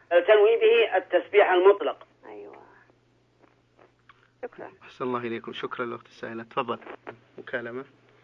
بل تنوي به التسبيح المطلق. أيوة. شكرا. أحسن الله إليكم. شكرا للأخت السائلة. تفضل مكالمة.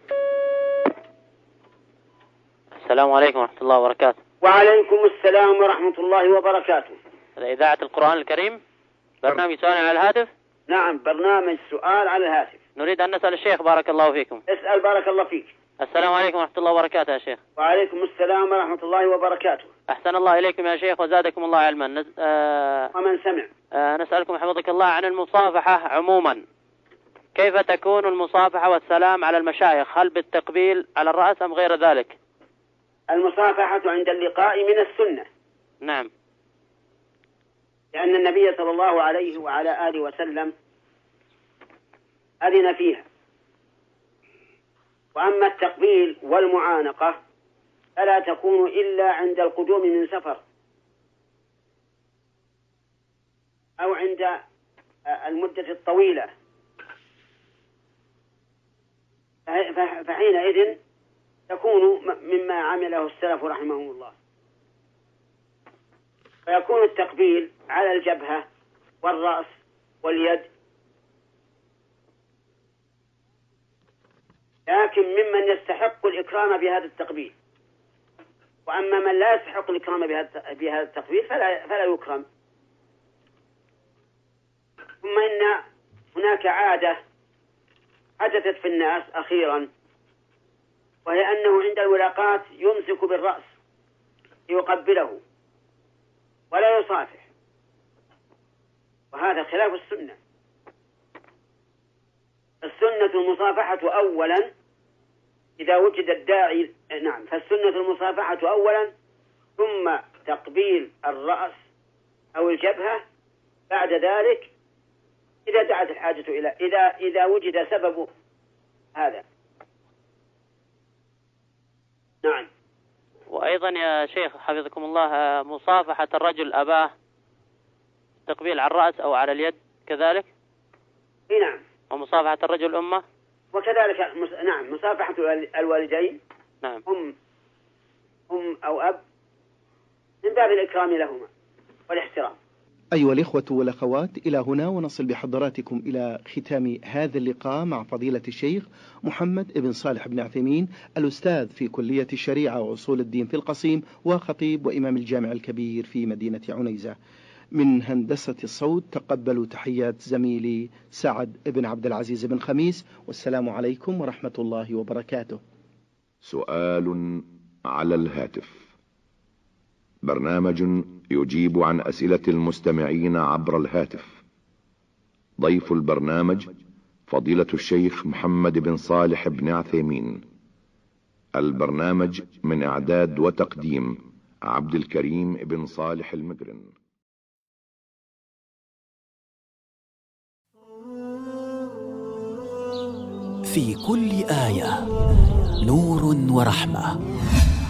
السلام عليكم ورحمة الله وبركاته. وعليكم السلام ورحمة الله وبركاته. إذاعة القرآن الكريم، برنامج سؤال على الهاتف. نعم، برنامج سؤال على الهاتف. نريد أن نسأل الشيخ بارك الله فيكم. اسأل بارك الله فيك. السلام عليكم ورحمة الله وبركاته يا شيخ. وعليكم السلام ورحمة الله وبركاته. أحسن الله إليكم يا شيخ وزادكم الله علما. ومن سمع. نسألكم حفظك الله عن المصافحة عموما. كيف تكون المصافحة والسلام على المشايخ؟ هل بالتقبيل على الرأس أم غير ذلك؟ المصافحة عند اللقاء من السنة. نعم. لأن النبي صلى الله عليه وعلى آله وسلم أذن فيها. وأما التقبيل والمعانقة فلا تكون إلا عند القدوم من سفر أو عند المدة الطويلة، فحينئذ تكون مما عمله السلف رحمهم الله. فيكون التقبيل على الجبهة والرأس واليد، لكن ممن يستحق الإكرام بهذا التقبيل. وأما من لا يستحق الإكرام بهذا التقبيل فلا يكرم. ثم إن هناك عادة حدثت في الناس أخيرا، وهي أنه عند الملاقاة يمسك بالرأس يقبله ولا يصافح، وهذا خلاف السنة. السنة المصافحة أولا إذا وجد الداعي. نعم، فالسنة المصافحة أولا، ثم تقبيل الرأس أو الجبهة بعد ذلك إذا دعت الحاجة إلى إذا وجد سبب هذا. نعم. وأيضا يا شيخ حفظكم الله، مصافحة الرجل أباه تقبيل على الرأس أو على اليد كذلك؟ نعم. ومصافحة الرجل أمه وكذلك. نعم، مصافحة الوالدين. نعم. أم أو أب من باب الإكرام لهما والاحترام. أيها الإخوة والأخوات، إلى هنا ونصل بحضراتكم إلى ختام هذا اللقاء مع فضيلة الشيخ محمد بن صالح بن عثيمين، الأستاذ في كلية الشريعة وأصول الدين في القصيم، وخطيب وإمام الجامع الكبير في مدينة عنيزة. من هندسة الصوت تقبلوا تحيات زميلي سعد بن عبد العزيز بن خميس، والسلام عليكم ورحمة الله وبركاته. سؤال على الهاتف، برنامج يجيب عن أسئلة المستمعين عبر الهاتف. ضيف البرنامج فضيلة الشيخ محمد بن صالح بن عثيمين. البرنامج من إعداد وتقديم عبد الكريم بن صالح المقرن. في كل آية نور ورحمة.